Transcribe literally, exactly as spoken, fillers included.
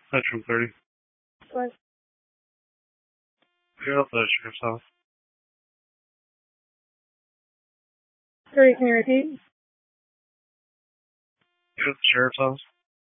Metro thirty. What? You're at the sheriff's house. Sorry, can you repeat? You're at the sheriff's house.